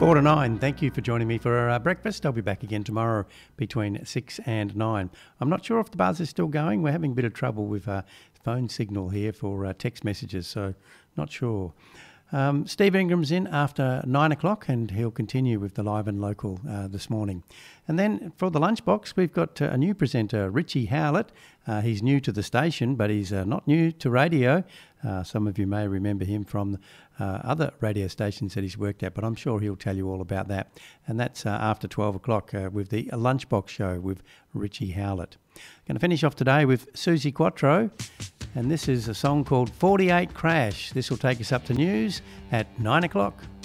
4 to 9, thank you for joining me for breakfast. I'll be back again tomorrow between 6 and 9. I'm not sure if the buzz is still going. We're having a bit of trouble with phone signal here for text messages, so not sure. Steve Ingram's in after 9 o'clock and he'll continue with the live and local this morning. And then for the lunchbox, we've got a new presenter, Richie Howlett. He's new to the station, but he's not new to radio. Some of you may remember him from other radio stations that he's worked at, but I'm sure he'll tell you all about that. And that's after 12 o'clock with the Lunchbox Show with Richie Howlett. Going to finish off today with Susie Quattro, and this is a song called 48 Crash. This will take us up to news at 9 o'clock.